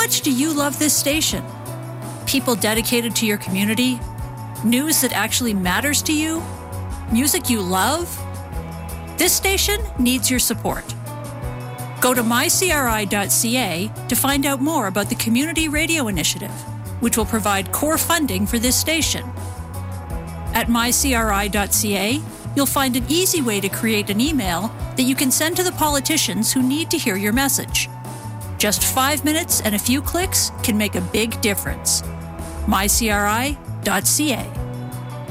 much do you love this station? People dedicated to your community? News that actually matters to you? Music you love? This station needs your support. Go to mycri.ca to find out more about the Community Radio Initiative, which will provide core funding for this station. At mycri.ca, you'll find an easy way to create an email that you can send to the politicians who need to hear your message. Just 5 minutes and a few clicks can make a big difference. mycri.ca